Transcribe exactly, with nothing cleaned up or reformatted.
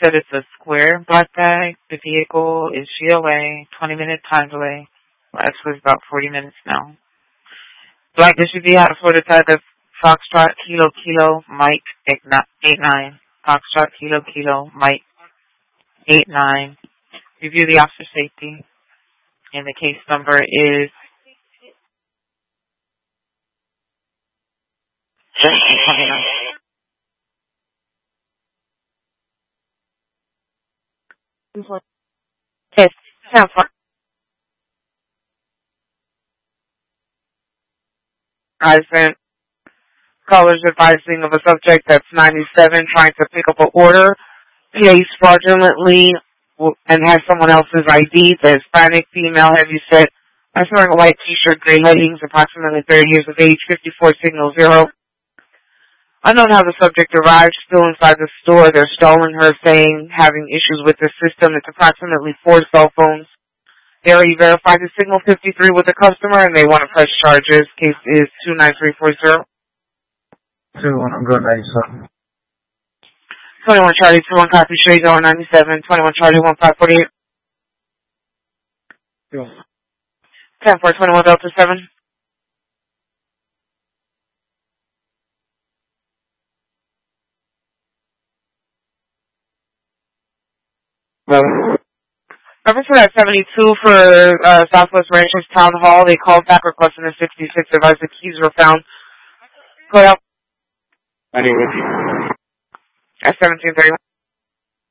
said it's a square black bag. The vehicle is G O A, twenty minute time delay. Well, actually, it's about forty minutes now. Black S U V had a Florida Tiger Foxtrot Kilo Kilo Mike eight nine. Foxtrot Kilo Kilo Mike eight nine. Review the officer safety. And the case number is It's I sent callers advising of a subject that's ninety-seven trying to pick up an order, pays fraudulently, and has someone else's I D. The Hispanic female heavyset, I'm wearing a white t-shirt, gray leggings, approximately thirty years of age, fifty-four signal zero. Unknown how the subject arrived, still inside the store. They're stalling her, saying having issues with the system. It's approximately four cell phones. They already verified the signal fifty-three with the customer, and they want to press charges. Case is two nine three four zero. two one, I'm going ninety-seven. twenty-one Charlie, two one copy, Shade Zone ninety-seven. twenty-one Charlie, one five four eight. ten four, twenty-one Delta seven. Reference to that seventy-two for uh, Southwest Ranchers Town Hall. They called back requesting a sixty-six. Advised the keys were found. Go out. I need with you. At seventeen thirty-one.